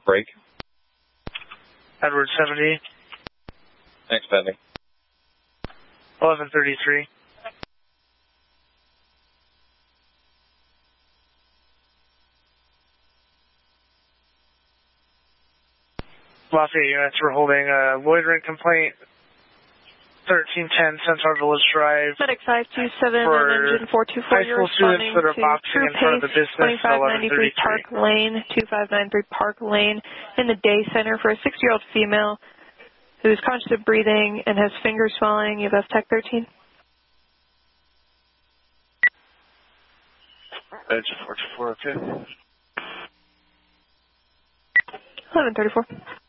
Break. Edward 70. Thanks, pending. 1133. Lafayette units, we're holding a loitering complaint. 1310 Centaur Village Drive. Medic 527 and engine 424. High school students that are boxing in front of the business at 2593 Park Lane, 2593 Park Lane in the day center for a 6-year-old female who is conscious of breathing and has finger swelling. You have Tech 13. Engine 424, okay. 1134.